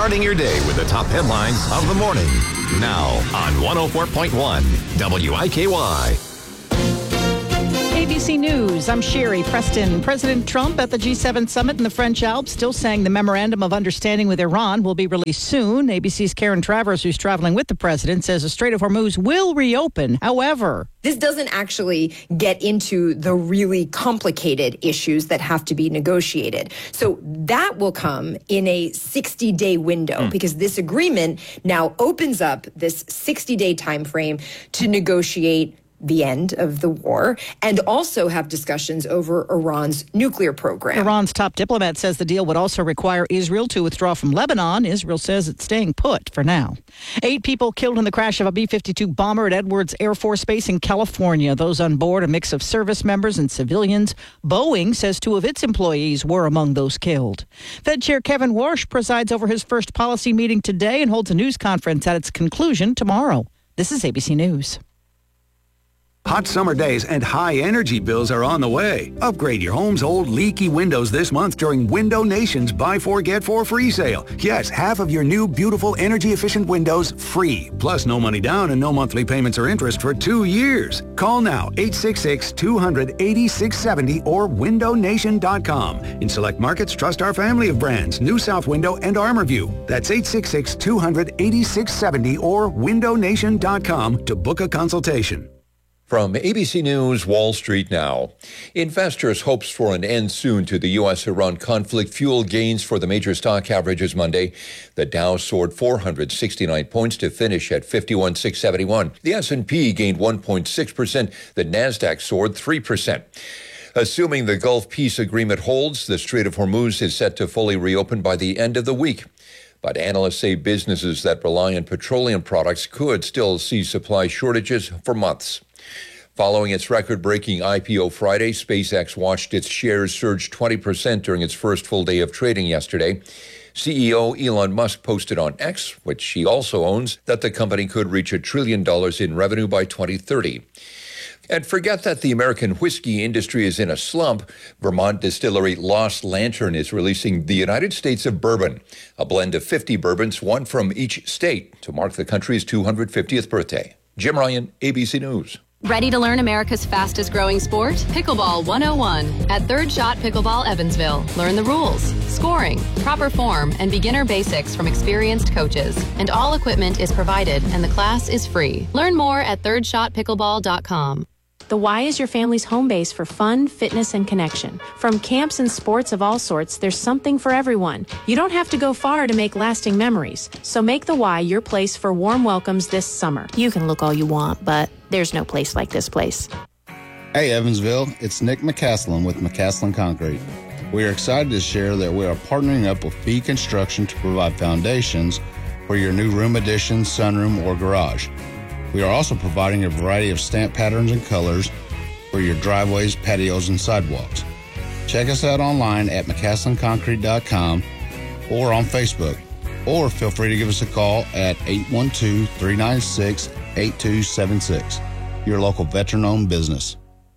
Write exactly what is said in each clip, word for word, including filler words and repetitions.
Starting your day with the top headlines of the morning. Now on one oh four point one W I K Y. A B C News, I'm Sherry Preston. President Trump at the G seven summit in the French Alps still saying the memorandum of understanding with Iran will be released soon. A B C's Karen Travers, who's traveling with the president, says the Strait of Hormuz will reopen. However, this doesn't actually get into the really complicated issues that have to be negotiated. So that will come in a sixty-day window mm. because this agreement now opens up this sixty-day time frame to negotiate the end of the war, and also have discussions over Iran's nuclear program. Iran's top diplomat says the deal would also require Israel to withdraw from Lebanon. Israel says it's staying put for now. Eight people killed in the crash of a B fifty-two bomber at Edwards Air Force Base in California. Those on board, a mix of service members and civilians. Boeing says two of its employees were among those killed. Fed Chair Kevin Warsh presides over his first policy meeting today and holds a news conference at its conclusion tomorrow. This is A B C News. Hot summer days and high energy bills are on the way. Upgrade your home's old leaky windows this month during Window Nation's Buy Four, Get Four free sale. Yes, half of your new, beautiful, energy-efficient windows free. Plus no money down and no monthly payments or interest for two years. Call now, eight six six, two hundred, eighty-six seventy or window nation dot com. In select markets, trust our family of brands, New South Window and ArmorView. That's eight six six, two hundred, eighty-six seventy or window nation dot com to book a consultation. From A B C News, Wall Street now. Investors' hopes for an end soon to the U S Iran conflict fueled gains for the major stock averages Monday. The Dow soared four hundred sixty-nine points to finish at fifty-one thousand six hundred seventy-one. The S and P gained one point six percent. The Nasdaq soared three percent. Assuming the Gulf Peace Agreement holds, the Strait of Hormuz is set to fully reopen by the end of the week. But analysts say businesses that rely on petroleum products could still see supply shortages for months. Following its record-breaking I P O Friday, SpaceX watched its shares surge twenty percent during its first full day of trading yesterday. C E O Elon Musk posted on X, which he also owns, that the company could reach a trillion dollars in revenue by twenty thirty. And forget that the American whiskey industry is in a slump. Vermont distillery Lost Lantern is releasing the United States of Bourbon, a blend of fifty bourbons, one from each state, to mark the country's two hundred fiftieth birthday. Jim Ryan, A B C News. Ready to learn America's fastest growing sport? Pickleball one oh one at Third Shot Pickleball Evansville. Learn the rules, scoring, proper form, and beginner basics from experienced coaches. And all equipment is provided and the class is free. Learn more at third shot pickleball dot com. The Y is your family's home base for fun, fitness, and connection. From camps and sports of all sorts, there's something for everyone. You don't have to go far to make lasting memories. So make the Y your place for warm welcomes this summer. You can look all you want, but there's no place like this place. Hey, Evansville, it's Nick McCaslin with McCaslin Concrete. We are excited to share that we are partnering up with B Construction to provide foundations for your new room addition, sunroom, or garage. We are also providing a variety of stamp patterns and colors for your driveways, patios, and sidewalks. Check us out online at mccaslin concrete dot com or on Facebook. Or feel free to give us a call at eight one two, three nine six, eight two seven six. Your local veteran-owned business.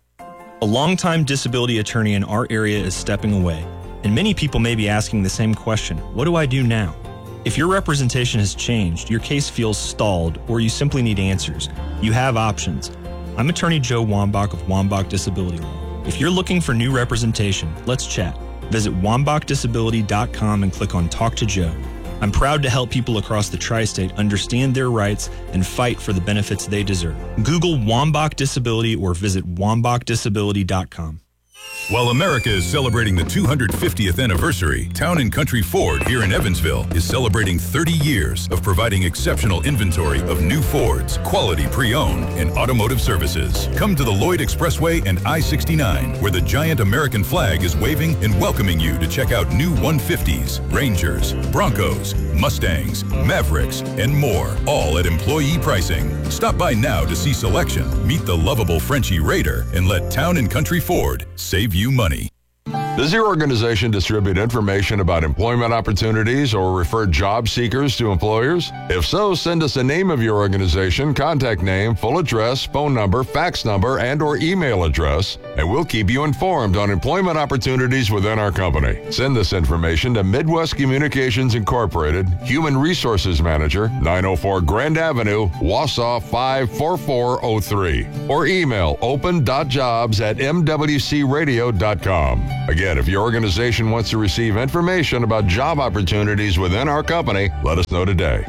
A longtime disability attorney in our area is stepping away, and many people may be asking the same question: what do I do now? If your representation has changed, your case feels stalled, or you simply need answers, you have options. I'm attorney Joe Wambach of Wambach Disability Law. If you're looking for new representation, let's chat. Visit wambach disability dot com and click on Talk to Joe. I'm proud to help people across the tri-state understand their rights and fight for the benefits they deserve. Google Wambach Disability or visit wambach disability dot com. While America is celebrating the two hundred fiftieth anniversary, Town and Country Ford here in Evansville is celebrating thirty years of providing exceptional inventory of new Fords, quality pre-owned, and automotive services. Come to the Lloyd Expressway and I sixty-nine, where the giant American flag is waving and welcoming you to check out new one fifties, Rangers, Broncos, Mustangs, Mavericks, and more, all at employee pricing. Stop by now to see selection, meet the lovable Frenchie Raider, and let Town and Country Ford save you money. Does your organization distribute information about employment opportunities or refer job seekers to employers? If so, send us a name of your organization, contact name, full address, phone number, fax number, and or email address, and we'll keep you informed on employment opportunities within our company. Send this information to Midwest Communications Incorporated, Human Resources Manager, nine oh four Grand Avenue, Wausau five four four oh three, or email open dot jobs at m w c radio dot com. Again, if your organization wants to receive information about job opportunities within our company, let us know today.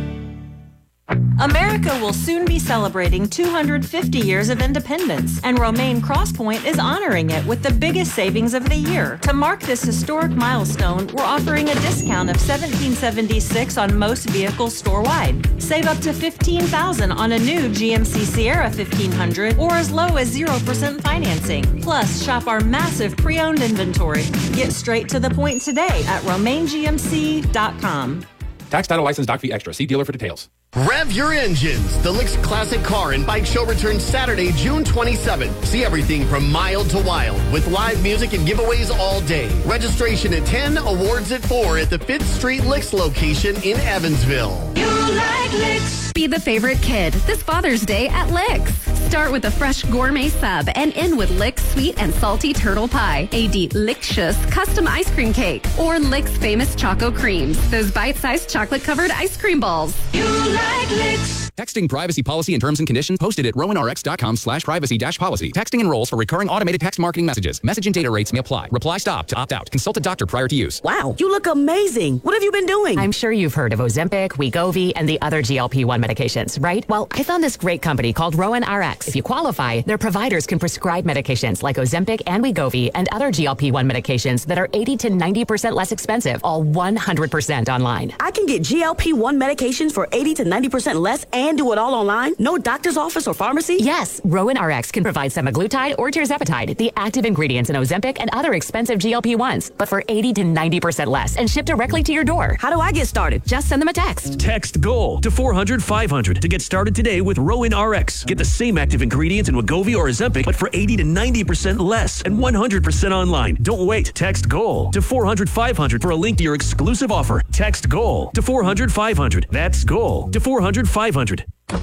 America will soon be celebrating two hundred fifty years of independence, and Romaine Crosspoint is honoring it with the biggest savings of the year. To mark this historic milestone, we're offering a discount of seventeen seventy-six on most vehicles store-wide. Save up to fifteen thousand dollars on a new G M C Sierra fifteen hundred or as low as zero percent financing. Plus, shop our massive pre-owned inventory. Get straight to the point today at romaine g m c dot com. Tax, title, license, doc fee extra. See dealer for details. Rev your engines. The Licks Classic Car and Bike Show returns Saturday, June twenty-seventh. See everything from mild to wild with live music and giveaways all day. Registration at ten, awards at four at the fifth Street Licks location in Evansville. You like Licks. Be the favorite kid this Father's Day at Licks. Start with a fresh gourmet sub and end with Licks sweet and salty turtle pie, a delicious custom ice cream cake, or Licks famous Choco Creams, those bite-sized chocolate-covered ice cream balls. You like Licks. Texting privacy policy and terms and conditions posted at rowan r x dot com slash privacy dash policy. Texting enrolls for recurring automated text marketing messages. Message and data rates may apply. Reply stop to opt out. Consult a doctor prior to use. Wow, you look amazing. What have you been doing? I'm sure you've heard of Ozempic, Wegovy, and the other G L P one medications, right? Well, I found this great company called Rowan R X. If you qualify, their providers can prescribe medications like Ozempic and Wegovy and other G L P one medications that are eighty to ninety percent less expensive, all one hundred percent online. I can get G L P one medications for eighty to ninety percent less and do it all online? No doctor's office or pharmacy? Yes, Rowan R X can provide semaglutide or tirzepatide, the active ingredients in Ozempic and other expensive G L P ones, but for eighty to ninety percent less and shipped directly to your door. How do I get started? Just send them a text. Text GOAL to four hundred five hundred to get started today with Rowan R X. Get the same active ingredients in Wegovy or Ozempic, but for eighty to ninety percent less and one hundred percent online. Don't wait. Text GOAL to four hundred five hundred for a link to your exclusive offer. Text GOAL to four hundred five hundred. That's GOAL to four hundred five hundred.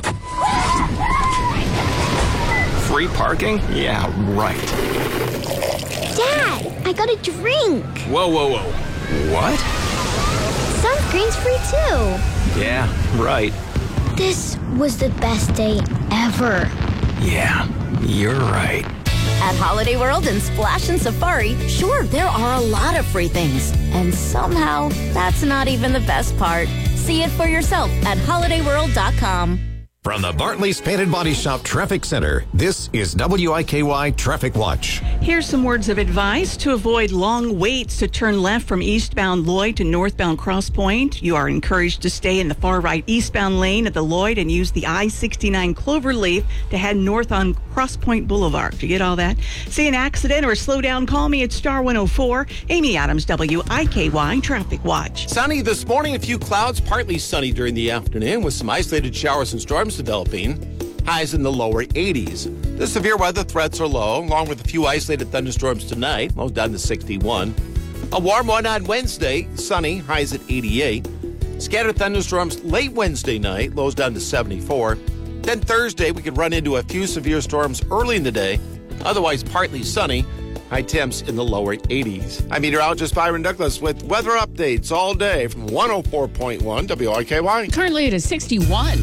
Free parking? Yeah, right. Dad, I got a drink. Whoa, whoa, whoa. What? Sunscreen's free too. Yeah, right. This was the best day ever. Yeah, you're right. At Holiday World and Splash and Safari, sure, there are a lot of free things. And somehow, that's not even the best part. See it for yourself at holiday world dot com. From the Bartley's Painted Body Shop Traffic Center, this is W I K Y Traffic Watch. Here's some words of advice to avoid long waits to turn left from eastbound Lloyd to northbound Cross Point. You are encouraged to stay in the far right eastbound lane at the Lloyd and use the I sixty-nine Cloverleaf to head north on Cross Point Boulevard. Did you get all that? See an accident or slow down, call me at Star one oh four. Amy Adams, W I K Y Traffic Watch. Sunny this morning, a few clouds, partly sunny during the afternoon with some isolated showers and storms developing. Highs in the lower eighties. The severe weather threats are low, along with a few isolated thunderstorms tonight, low down to sixty-one. A warm one on Wednesday, sunny, highs at eighty-eight. Scattered thunderstorms late Wednesday night, lows down to seventy-four. Then Thursday, we could run into a few severe storms early in the day, otherwise partly sunny, high temps in the lower eighties. I'm meteorologist Byron Douglas with weather updates all day from one oh four point one W I K Y. Currently it is sixty-one.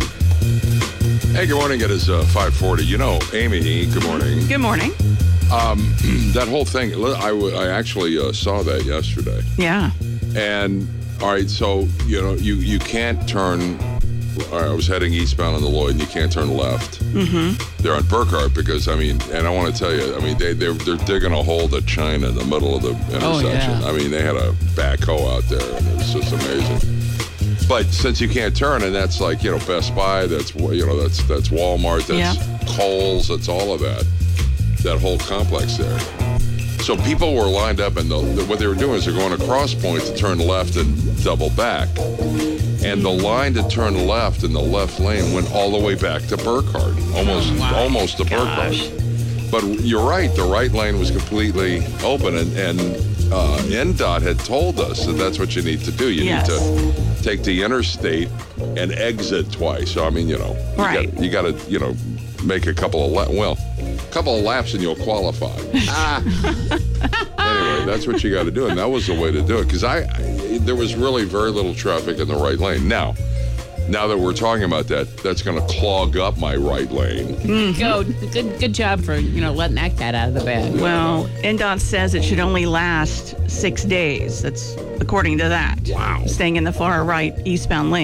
Hey, good morning. It is uh, five forty. You know, Amy, good morning. Good morning. Um, that whole thing, I, w- I actually uh, saw that yesterday. Yeah. And, all right, so, you know, you, you can't turn, all right, I was heading eastbound on the Lloyd, and you can't turn left. Mm-hmm. They're on Burkhart because, I mean, and I want to tell you, I mean, they, they're, they're digging a hole to China in the middle of the intersection. Oh, yeah. I mean, they had a backhoe out there, and it was just amazing. But since you can't turn, and that's like, you know, Best Buy, that's, you know, that's that's Walmart, that's yeah. Kohl's, that's all of that, that whole complex there. So people were lined up, and the, the, what they were doing is they're going across point to turn left and double back. And the line to turn left in the left lane went all the way back to Burkhart, almost, oh almost to gosh. Burkhart. But you're right. The right lane was completely open, and, and uh, N DOT had told us that that's what you need to do. You Yes. need to take the interstate and exit twice. So I mean, you know, you Right. got you got to you know make a couple of la- well, a couple of laps and you'll qualify. ah. Anyway, that's what you got to do, and that was the way to do it because I, I there was really very little traffic in the right lane. Now. Now that we're talking about that, that's going to clog up my right lane. Mm-hmm. Go. Good good job for, you know, letting that cat out of the bag. Well, N DOT says it should only last six days. That's according to that. Wow. Staying in the far right eastbound lane.